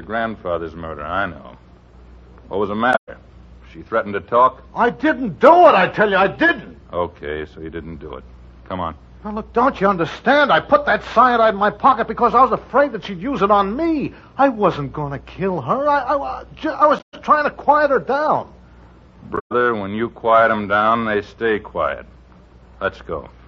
grandfather's murder, I know. What was the matter? She threatened to talk? I didn't do it, I tell you, I didn't. Okay, so you didn't do it. Come on. Now, look, don't you understand? I put that cyanide in my pocket because I was afraid that she'd use it on me. I wasn't going to kill her. I was trying to quiet her down. Brother, when you quiet them down, they stay quiet. Let's go.